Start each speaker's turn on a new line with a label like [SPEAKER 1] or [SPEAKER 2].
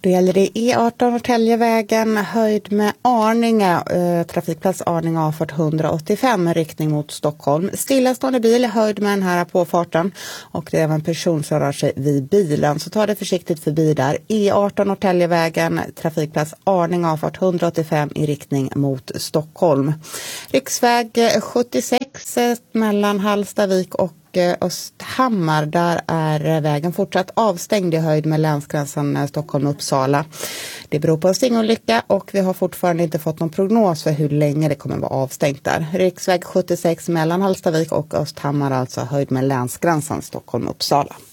[SPEAKER 1] Då gäller det E18 Norrtäljevägen, höjd med Arninge, trafikplats Arninge avfart 185 riktning mot Stockholm. Stillastående bil, höjd med den här påfarten, och det är även en person som rör sig vid bilen, så ta det försiktigt förbi där. E18 Norrtäljevägen, trafikplats Arninge avfart 185 i riktning mot Stockholm. Riksväg 76 mellan Hallstavik och Östhammar, där är vägen fortsatt avstängd i höjd med länsgränsen Stockholm-Uppsala. Det beror på en stingolycka och vi har fortfarande inte fått någon prognos för hur länge det kommer vara avstängt där. Riksväg 76 mellan Hallstavik och Östhammar, alltså höjd med länsgränsen Stockholm-Uppsala.